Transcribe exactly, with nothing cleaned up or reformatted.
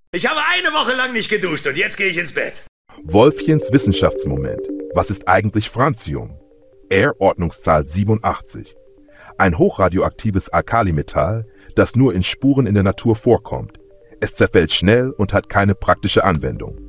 Ich habe eine Woche lang nicht geduscht und jetzt gehe ich ins Bett. Wolfchens Wissenschaftsmoment. Was ist eigentlich Francium? R Ordnungszahl siebenundachtzig. Ein hochradioaktives Alkalimetall, das nur in Spuren in der Natur vorkommt. Es zerfällt schnell und hat keine praktische Anwendung.